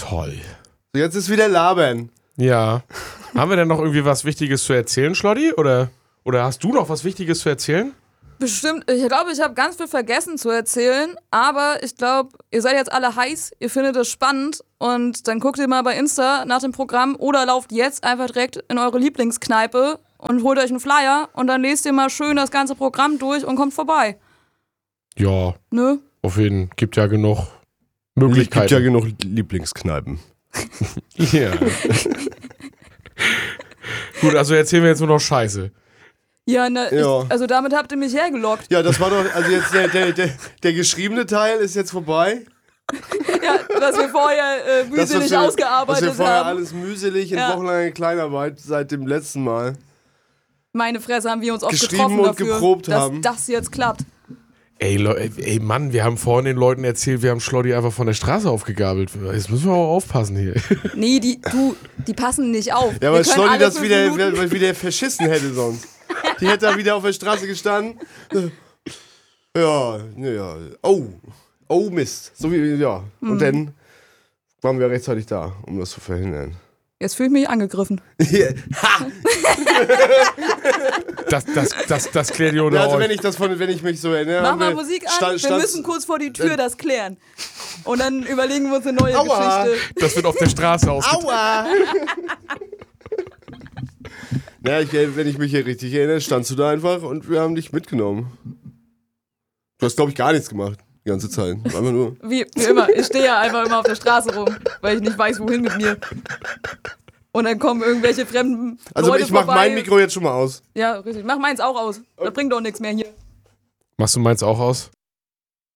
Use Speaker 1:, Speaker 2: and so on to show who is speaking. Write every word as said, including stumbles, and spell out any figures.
Speaker 1: Toll.
Speaker 2: So, jetzt ist wieder Labern.
Speaker 1: Ja. Haben wir denn noch irgendwie was Wichtiges zu erzählen, Schloddi? Oder, oder hast du noch was Wichtiges zu erzählen?
Speaker 3: Bestimmt. Ich glaube, ich habe ganz viel vergessen zu erzählen, aber ich glaube, ihr seid jetzt alle heiß, ihr findet es spannend und dann guckt ihr mal bei Insta nach dem Programm oder lauft jetzt einfach direkt in eure Lieblingskneipe und holt euch einen Flyer und dann lest ihr mal schön das ganze Programm durch und kommt vorbei.
Speaker 1: Ja,
Speaker 3: Ne?
Speaker 1: auf jeden Fall. Gibt ja genug Möglichkeiten.
Speaker 2: Es gibt ja genug Lieblingskneipen.
Speaker 1: Ja. Gut, also erzählen wir jetzt nur noch Scheiße.
Speaker 3: Ja, na,
Speaker 2: Ja.
Speaker 3: Ich, also damit habt ihr mich hergelockt.
Speaker 2: Ja, das war doch, also jetzt der, der, der, der geschriebene Teil ist jetzt vorbei.
Speaker 3: Ja, was wir vorher äh,
Speaker 2: Das, was
Speaker 3: mühselig
Speaker 2: wir,
Speaker 3: ausgearbeitet
Speaker 2: was wir vorher
Speaker 3: haben.
Speaker 2: alles mühselig in
Speaker 3: Ja.
Speaker 2: wochenlange Kleinarbeit seit dem letzten Mal.
Speaker 3: Meine Fresse, haben wir uns oft
Speaker 2: Geschrieben
Speaker 3: getroffen
Speaker 2: und
Speaker 3: dafür,
Speaker 2: geprobt
Speaker 3: dass
Speaker 2: haben.
Speaker 3: das jetzt klappt.
Speaker 1: Ey, Leu- ey, Mann, wir haben vorhin den Leuten erzählt, wir haben Schloddi einfach von der Straße aufgegabelt. Jetzt müssen wir auch aufpassen hier.
Speaker 3: Nee, die, du, die passen nicht auf.
Speaker 2: Ja, aber
Speaker 3: Wir können
Speaker 2: Schloddi
Speaker 3: alle
Speaker 2: das
Speaker 3: fünf
Speaker 2: wieder,
Speaker 3: Minuten-
Speaker 2: wieder verschissen hätte sonst. Die hätte da wieder auf der Straße gestanden. Ja, ja. Oh, oh Mist. So wie, ja.
Speaker 3: Mhm.
Speaker 2: Und dann waren wir rechtzeitig da, um das zu verhindern.
Speaker 3: Jetzt fühle ich mich angegriffen.
Speaker 2: Ha!
Speaker 1: Das, das, das, das klärt ihr unter
Speaker 2: Ja, also
Speaker 1: euch.
Speaker 2: wenn ich das von, wenn ich mich so erinnere.
Speaker 3: Mach
Speaker 2: haben
Speaker 3: mal
Speaker 2: wir-
Speaker 3: Musik an,
Speaker 2: stand-
Speaker 3: wir
Speaker 2: stand-
Speaker 3: müssen kurz vor die Tür das klären. Und dann überlegen wir uns eine neue
Speaker 2: Aua.
Speaker 3: Geschichte.
Speaker 1: Das wird auf der Straße ausgetragen.
Speaker 2: Aua! Ja, ich, wenn ich mich hier richtig erinnere, standst du da einfach und wir haben dich mitgenommen. Du hast, glaube ich, gar nichts gemacht. Die ganze Zeit. Einfach nur.
Speaker 3: Wie, wie immer, ich stehe ja einfach immer auf der Straße rum, weil ich nicht weiß, wohin mit mir. Und dann kommen irgendwelche fremden
Speaker 2: Also
Speaker 3: Leute
Speaker 2: ich mach
Speaker 3: vorbei.
Speaker 2: mein Mikro jetzt schon mal aus.
Speaker 3: Ja, richtig. Mach meins auch aus. Das bringt doch nichts mehr hier.
Speaker 1: Machst du meins auch aus?